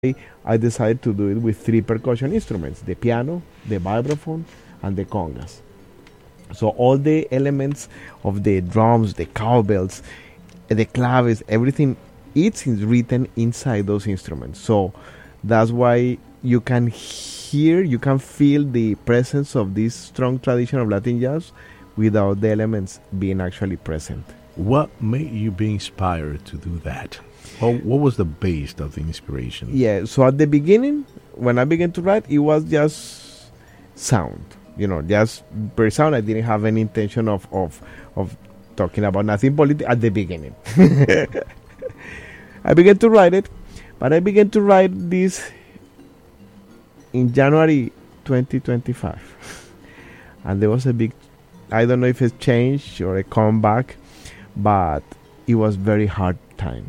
I decided to do it with three percussion instruments: the piano, the vibraphone, and the congas. So all the elements of the drums, the cowbells, the claves, everything, it's written inside those instruments. So that's why you can hear, you can feel the presence of this strong tradition of Latin jazz without the elements being actually present. What made you be inspired to do that? What was the base of the inspiration? Yeah, so at the beginning, when I began to write, it was just sound, just per sound. I didn't have any intention of talking about nothing political at the beginning. I began to write it, but I began to write this in January 2025. And there was a big, I don't know if it's changed or a comeback, but it was very hard time.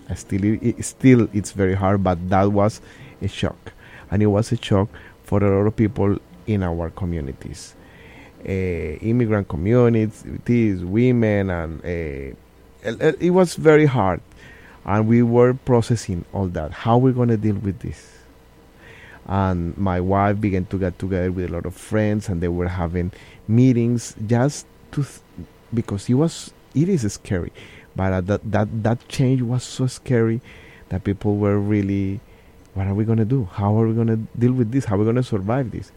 Still it's very hard, but that was a shock. And it was a shock for a lot of people in our communities. Immigrant communities, women, and it was very hard. And we were processing all that. How we're going to deal with this? And my wife began to get together with a lot of friends, and they were having meetings just because it is scary. But that change was so scary that people were really, what are we going to do? How are we going to deal with this? How are we going to survive this?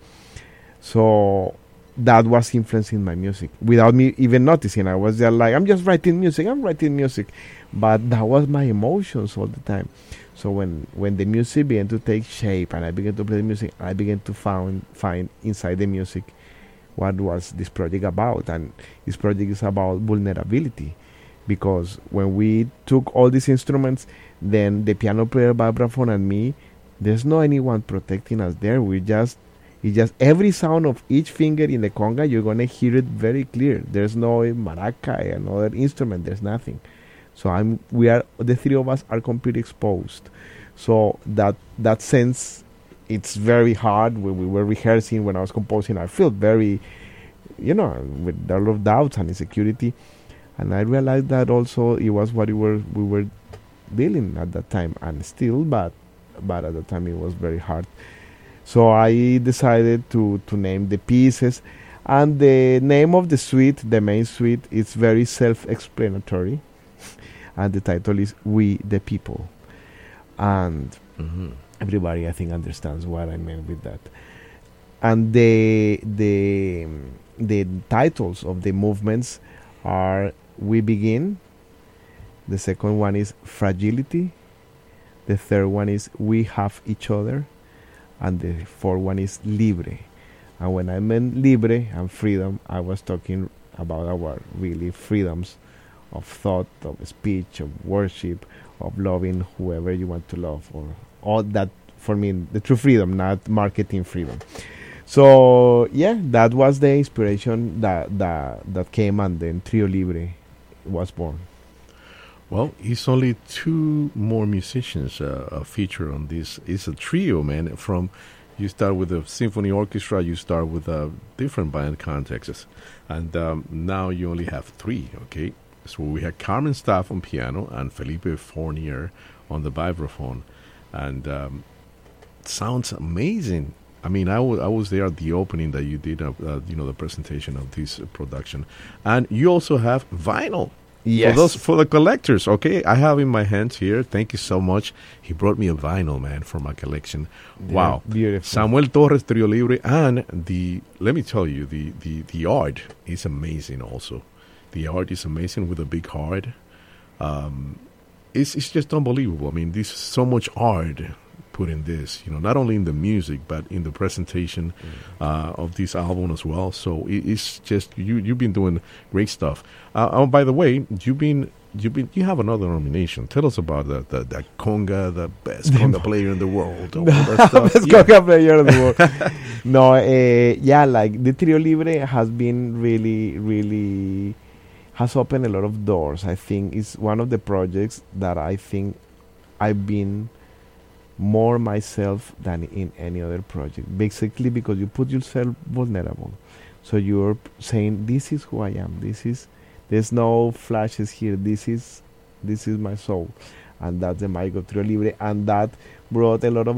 So that was influencing my music without me even noticing. I was just like, I'm writing music. But that was my emotions all the time. So when the music began to take shape and I began to play the music, I began to find inside the music what was this project about. And this project is about vulnerability. Because when we took all these instruments, then the piano player, vibraphone, and me, there's no anyone protecting us there. It's just every sound of each finger in the conga, you're gonna hear it very clear. There's no maraca, another instrument. There's nothing. So the three of us are completely exposed. So that sense, it's very hard. When we were rehearsing, when I was composing, I felt very, with a lot of doubts and insecurity. And I realized that also it was what we were dealing at that time, and still, but at the time it was very hard. So I decided to name the pieces, and the name of the suite, the main suite, is very self-explanatory, and the title is "We the People," and everybody I think understands what I meant with that. And the titles of the movements are "We Begin," the second one is "Fragility," the third one is "We Have Each Other," and the fourth one is "Libre." And when I meant libre and freedom, I was talking about our really freedoms of thought, of speech, of worship, of loving whoever you want to love, or all that. For me, the true freedom, not marketing freedom. So yeah, that was the inspiration that came, and then Trio Libre was born. Well, it's only two more musicians featured on this. It's a trio, man. You start with a symphony orchestra, you start with different band contexts, and now you only have three. Okay, so we had Carmen Staff on piano and Felipe Fournier on the vibraphone, and sounds amazing. I mean, I was there at the opening that you did, the presentation of this production, and you also have vinyl. Yes. For the collectors, okay? I have in my hands here. Thank you so much. He brought me a vinyl, man, for my collection. Yeah, wow. Beautiful. Samuel Torres, Trio Libre, and let me tell you, the art is amazing also. The art is amazing with a big heart. It's just unbelievable. I mean, there's so much art put in this, not only in the music but in the presentation of this album as well. So it's just you've been doing great stuff. Oh, by the way, you have another nomination. Tell us about the conga, the best conga player in the world. All that stuff. Best conga player in the world. No, like the Trio Libre has been really has opened a lot of doors. I think it's one of the projects that I think I've been more myself than in any other project, basically because you put yourself vulnerable. So you're saying, this is who I am, there's no flashes here, this is my soul. and that's the Michael Trio Libre, and that brought a lot of